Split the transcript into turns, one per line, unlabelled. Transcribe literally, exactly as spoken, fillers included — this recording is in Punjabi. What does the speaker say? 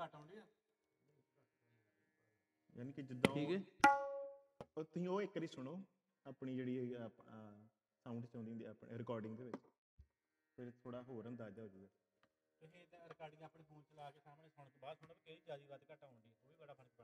ਘੱਟ ਆਉਂਦੀ ਆ
ਯਾਨੀ ਕਿ ਜਿੱਦਾਂ
ਠੀਕ ਹੈ
ਉਹ ਤੁਸੀਂ ਉਹ ਇੱਕ ਵਾਰੀ ਸੁਣੋ ਆਪਣੀ ਜਿਹੜੀ ਸਾਊਂਡ 'ਚ ਆਉਂਦੀ ਹੁੰਦੀ ਆਪਣੀ ਰਿਕਾਰਡਿੰਗ ਦੇ ਵਿੱਚ ਫਿਰ ਥੋੜ੍ਹਾ ਹੋਰ ਅੰਦਾਜ਼ਾ ਹੋ ਜਾਊਗਾ
ਤੁਸੀਂ ਰਿਕਾਰਡਿੰਗ ਆਪਣੇ ਫੋਨ ਚਲਾ ਕੇ ਸਾਹਮਣੇ ਸੁਣਨ ਤੋਂ ਬਾਅਦ ਸੁਣੋ ਕਿ ਕਿਹੜੀ ਜ਼ਿਆਦਾ ਵੱਧ ਘੱਟ ਆਉਂਦੀ ਉਹ ਵੀ ਬੜਾ ਫਰਕ ਪੈਂਦਾ